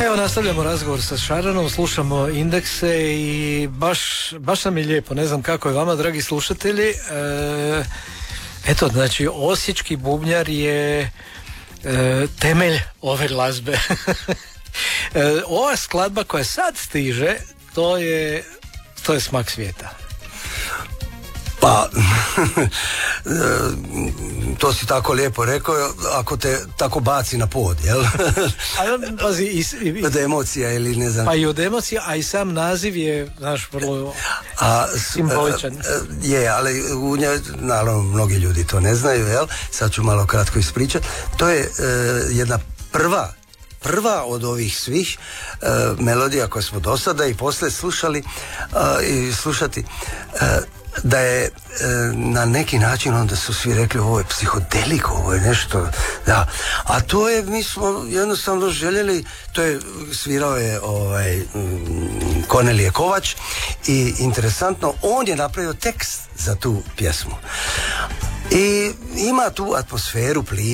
Evo, nastavljamo razgovor sa Šaranom, slušamo Indekse i baš nam je lijepo. Ne znam kako je vama, dragi slušatelji. Eto, znači, osječki bubnjar je temelj ove glazbe. Ova skladba koja sad stiže, to je smak svijeta. Pa, to si tako lijepo rekao, ako te tako baci na pod, jel? Pazi, od emocija ili ne znam. Pa i od emocija, a i sam naziv je, znaš, vrlo simboličan. Je, ali u njoj, naravno, mnogi ljudi to ne znaju, jel? Sad ću malo kratko ispričati. To je jedna prva od ovih svih melodija koje smo do sada i poslije slušali i slušati, da je na neki način onda su svi rekli ovo je psihodelik, ovo je nešto, da. A to je, mi smo jednostavno željeli, to je svirao je Kornelije Kovač i interesantno, on je napravio tekst za tu pjesmu i ima tu atmosferu plime.